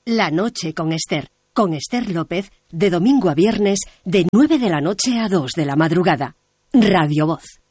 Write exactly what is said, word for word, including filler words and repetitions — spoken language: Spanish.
La noche con Esther, con Esther López, de domingo a viernes, de nueve de la noche a dos de la madrugada. Radio Voz.